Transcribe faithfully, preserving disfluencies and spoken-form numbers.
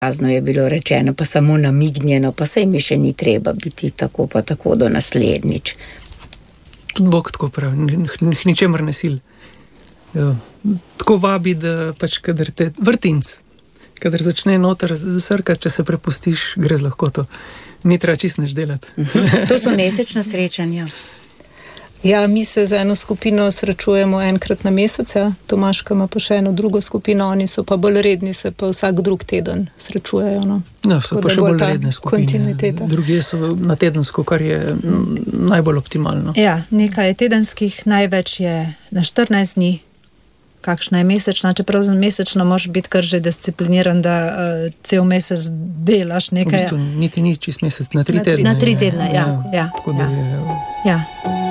Razno je bilo rečeno, pa samo namignjeno, pa saj mi še ni treba biti tako pa tako do naslednjič. Tudi Bog tako pravi, ničemer ne sil. Ja, tako vabi, da pač, kadar te vrtinc, kadar začne noter srkati, če se prepustiš, gre z lahkoto. Ni treba čist nič delati. To so mesečna srečanja. Ja, mi se z eno skupino srečujemo enkrat na mesec, ja. Tomaška ima pa še eno drugo skupino, oni so pa bolj redni, se pa vsak drug teden srečujejo. No, no so pa še bolj redne skupine. Drugi so na tedensko, kar je najbolj optimalno. Ja, nekaj je tedenskih, največ je na štirinajst dni, kakšna je mesečna, čeprav za mesečno moraš biti kar že discipliniran, da uh, cel mesec delaš nekaj. V bistvu niti ni čist mesec, na tri na tedne. Na tri tedne, ja. ja, ja, Tako da ja. je... Ja.